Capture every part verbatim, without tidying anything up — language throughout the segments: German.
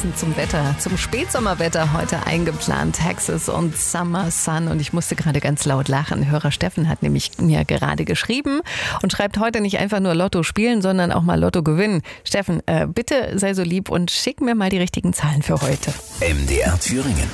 Passend zum Wetter, zum Spätsommerwetter heute eingeplant. Texas und Summer Sun. Und ich musste gerade ganz laut lachen. Hörer Steffen hat nämlich mir gerade geschrieben und schreibt heute nicht einfach nur Lotto spielen, sondern auch mal Lotto gewinnen. Steffen, äh, bitte sei so lieb und schick mir mal die richtigen Zahlen für heute. M D R Thüringen.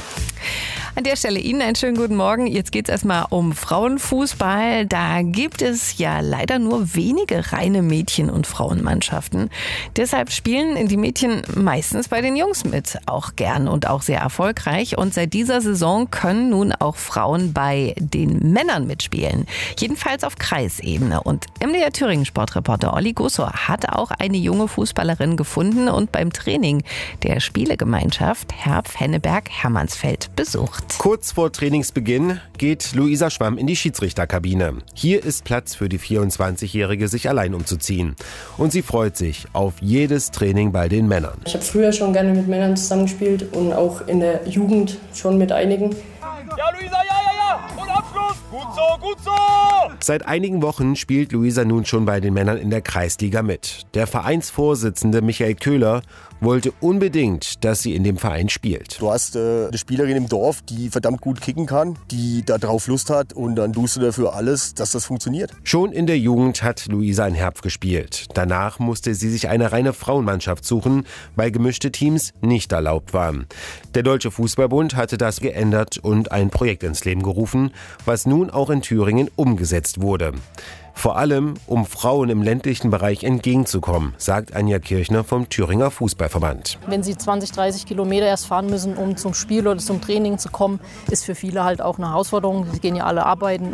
An der Stelle Ihnen einen schönen guten Morgen. Jetzt geht es erstmal um Frauenfußball. Da gibt es ja leider nur wenige reine Mädchen- und Frauenmannschaften. Deshalb spielen die Mädchen meistens bei den Jungs mit. Auch gern und auch sehr erfolgreich. Und seit dieser Saison können nun auch Frauen bei den Männern mitspielen. Jedenfalls auf Kreisebene. Und M D R Thüringen Sportreporter Olli Gussor hat auch eine junge Fußballerin gefunden und beim Training der Spielegemeinschaft Herb-Henneberg-Hermannsfeld besucht. Kurz vor Trainingsbeginn geht Luisa Schwamm in die Schiedsrichterkabine. Hier ist Platz für die vierundzwanzigjährige, sich allein umzuziehen. Und sie freut sich auf jedes Training bei den Männern. Ich habe früher schon gerne mit Männern zusammengespielt und auch in der Jugend schon mit einigen. Ja, Luisa, ja, ja, ja! Und Abschluss! Gut so, gut so! Seit einigen Wochen spielt Luisa nun schon bei den Männern in der Kreisliga mit. Der Vereinsvorsitzende Michael Köhler wollte unbedingt, dass sie in dem Verein spielt. Du hast äh, eine Spielerin im Dorf, die verdammt gut kicken kann, die da drauf Lust hat und dann tust du dafür alles, dass das funktioniert. Schon in der Jugend hat Luisa in Herb gespielt. Danach musste sie sich eine reine Frauenmannschaft suchen, weil gemischte Teams nicht erlaubt waren. Der Deutsche Fußballbund hatte das geändert und ein Projekt ins Leben gerufen, was nun auch in Thüringen umgesetzt wurde. Vor allem, um Frauen im ländlichen Bereich entgegenzukommen, sagt Anja Kirchner vom Thüringer Fußballverband. Wenn sie zwanzig, dreißig Kilometer erst fahren müssen, um zum Spiel oder zum Training zu kommen, ist für viele halt auch eine Herausforderung. Sie gehen ja alle arbeiten.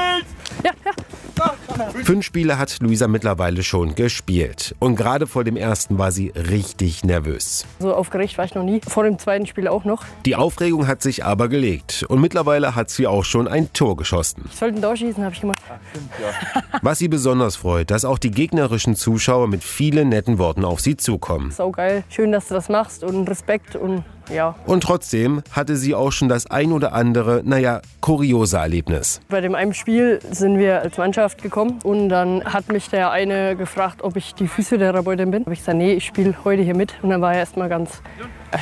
Ja, ja. Fünf Spiele hat Luisa mittlerweile schon gespielt. Und gerade vor dem ersten war sie richtig nervös. So aufgeregt war ich noch nie. Vor dem zweiten Spiel auch noch. Die Aufregung hat sich aber gelegt. Und mittlerweile hat sie auch schon ein Tor geschossen. Ich sollte ein Tor schießen, habe ich gemacht. Was sie besonders freut, dass auch die gegnerischen Zuschauer mit vielen netten Worten auf sie zukommen. Sau geil. Schön, dass du das machst und Respekt und ja. Und trotzdem hatte sie auch schon das ein oder andere, naja, kuriose Erlebnis. Bei dem einen Spiel sind wir als Mannschaft gekommen und dann hat mich der eine gefragt, ob ich die Physiotherapeutin bin. Habe ich gesagt, nee, ich spiele heute hier mit. Und dann war er erst mal ganz